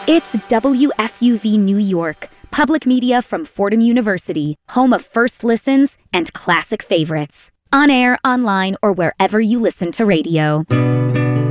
It's WFUV New York, public media from Fordham University, home of first listens and classic favorites. On air, online, or wherever you listen to radio.